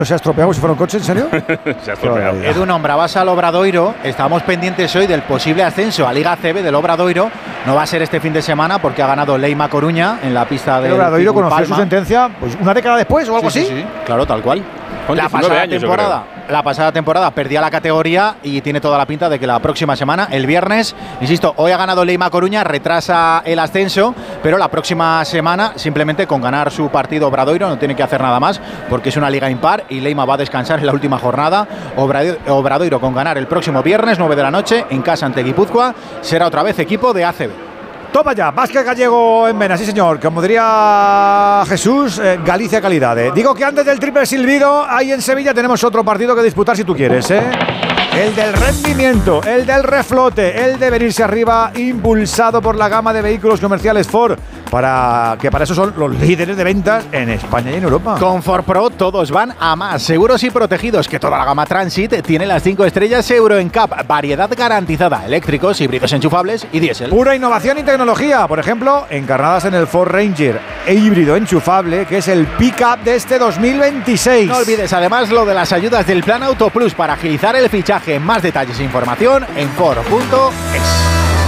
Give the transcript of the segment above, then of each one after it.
¿Se ha estropeado si fuera un coche, en serio? Se ha estropeado. Edu, nombrabas al Obradoiro. Estábamos pendientes hoy del posible ascenso a Liga ACB del Obradoiro. No va a ser este fin de semana porque ha ganado Leima Coruña en la pista del Obradoiro conoció su sentencia pues una década después o algo así. Sí, claro, tal cual. Con La 19 pasada temporada perdía la categoría y tiene toda la pinta de que la próxima semana, el viernes, insisto, hoy ha ganado Leima Coruña, retrasa el ascenso, pero la próxima semana, simplemente con ganar su partido Obradoiro, no tiene que hacer nada más, porque es una liga impar y Leima va a descansar en la última jornada. Obradoiro con ganar el próximo viernes, 9 de la noche, en casa ante Guipúzcoa, será otra vez equipo de ACB. Toma ya, básquet gallego en Mena, sí señor, como diría Jesús, Galicia calidad. Digo que antes del triple silbido, ahí en Sevilla tenemos otro partido que disputar si tú quieres, El del rendimiento, el del reflote, el de venirse arriba, impulsado por la gama de vehículos comerciales Ford, para eso son los líderes de ventas en España y en Europa. Con Ford Pro todos van a más, seguros y protegidos, que toda la gama Transit tiene las 5 estrellas Euro NCAP, variedad garantizada, eléctricos, híbridos enchufables y diésel. Pura innovación y tecnología, por ejemplo, encarnadas en el Ford Ranger e híbrido enchufable, que es el pick-up de este 2026. No olvides además lo de las ayudas del Plan Auto Plus para agilizar el fichaje. Más detalles e información en Ford.es.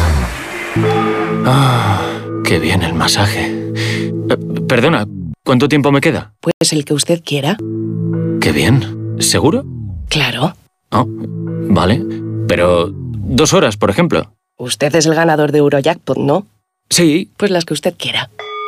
Qué bien el masaje. Perdona, ¿cuánto tiempo me queda? Pues el que usted quiera. Qué bien. ¿Seguro? Claro. Oh, vale. Pero 2 horas, por ejemplo. Usted es el ganador de Eurojackpot, ¿no? Sí. Pues las que usted quiera.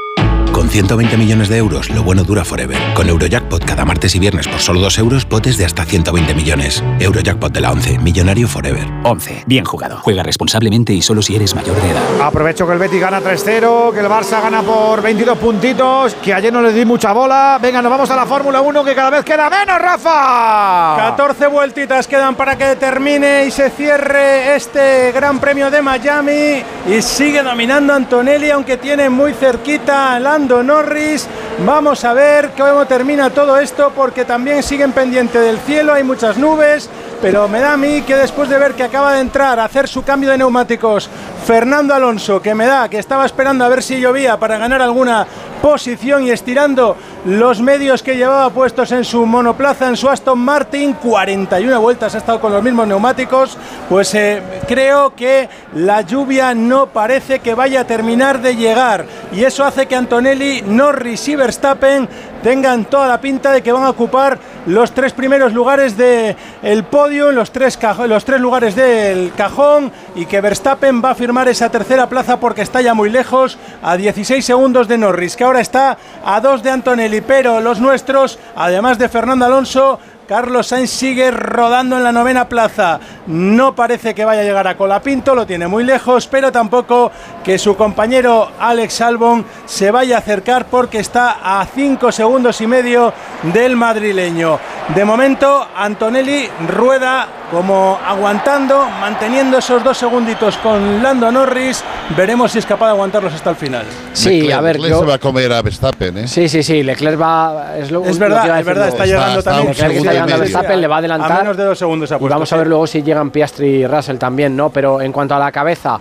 Con 120 millones de euros, lo bueno dura forever. Con Eurojackpot cada martes y viernes por solo 2 euros, potes de hasta 120 millones. Eurojackpot de la 11, millonario forever. 11, bien jugado. Juega responsablemente y solo si eres mayor de edad. Aprovecho que el Betis gana 3-0, que el Barça gana por 22 puntitos, que ayer no le di mucha bola. Venga, nos vamos a la Fórmula 1, que cada vez queda menos, Rafa. 14 vueltitas quedan para que termine y se cierre este Gran Premio de Miami. Y sigue dominando Antonelli, aunque tiene muy cerquita a Lando Norris. Vamos a ver cómo termina todo esto, porque también siguen pendiente del cielo, hay muchas nubes, pero me da a mí que después de ver que acaba de entrar a hacer su cambio de neumáticos Fernando Alonso, que estaba esperando a ver si llovía para ganar alguna posición y estirando los medios que llevaba puestos en su monoplaza, en su Aston Martin, 41 vueltas ha estado con los mismos neumáticos, pues creo que la lluvia no parece que vaya a terminar de llegar, y eso hace que Antonelli, Norris y Verstappen tengan toda la pinta de que van a ocupar los 3 primeros lugares del podio, los tres lugares del cajón, y que Verstappen va a firmar esa tercera plaza porque está ya muy lejos, a 16 segundos de Norris, que ahora está a 2 de Antonelli, pero los nuestros, además de Fernando Alonso, Carlos Sainz sigue rodando en la 9ª plaza. No parece que vaya a llegar a Colapinto, lo tiene muy lejos, pero tampoco que su compañero Alex Albon se vaya a acercar, porque está a 5 segundos y medio del madrileño. De momento, Antonelli rueda como aguantando, manteniendo esos 2 segunditos con Lando Norris. Veremos si es capaz de aguantarlos hasta el final. Sí, Leclerc, a ver, Leclerc se va a comer a Verstappen, ¿eh? Sí, Leclerc va... Es verdad, está llegando también. Leclerc está llegando a Verstappen, le va a adelantar. A menos de 2 segundos ha puesto. Y vamos a ver luego si llegan Piastri y Russell también, ¿no? Pero en cuanto a la cabeza...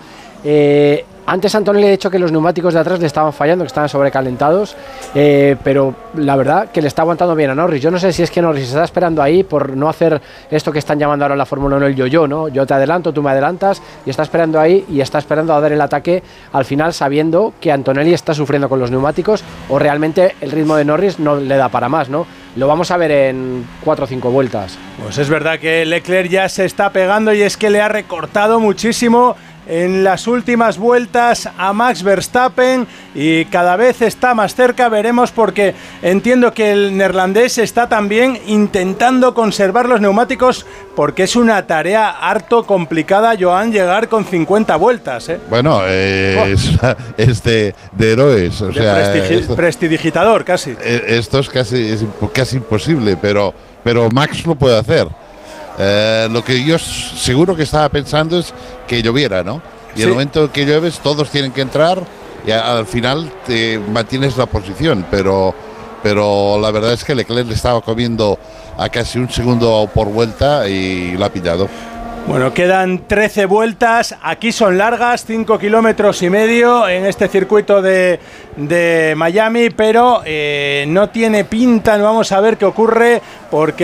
Antes Antonelli ha dicho que los neumáticos de atrás le estaban fallando, que estaban sobrecalentados, pero la verdad que le está aguantando bien a Norris. Yo no sé si es que Norris se está esperando ahí por no hacer esto que están llamando ahora en la Fórmula 1 el yo-yo, ¿no? Yo te adelanto, tú me adelantas, y está esperando ahí y está esperando a dar el ataque al final, sabiendo que Antonelli está sufriendo con los neumáticos, o realmente el ritmo de Norris no le da para más, ¿no? Lo vamos a ver en 4 o 5 vueltas. Pues es verdad que Leclerc ya se está pegando, y es que le ha recortado muchísimo en las últimas vueltas a Max Verstappen, y cada vez está más cerca. Veremos, porque entiendo que el neerlandés está también intentando conservar los neumáticos, porque es una tarea harto complicada, Joan, llegar con 50 vueltas, ¿eh? Bueno, es de héroes, o sea, prestidigitador casi. Esto es casi imposible, pero Max lo puede hacer. Lo que yo seguro que estaba pensando es que lloviera, ¿no? Y en el momento que llueves, todos tienen que entrar, y al final te mantienes la posición, pero la verdad es que Leclerc le estaba comiendo a casi 1 segundo por vuelta y lo ha pillado. Bueno, quedan 13 vueltas, aquí son largas, 5 kilómetros y medio en este circuito de Miami, pero no tiene pinta, vamos a ver qué ocurre, porque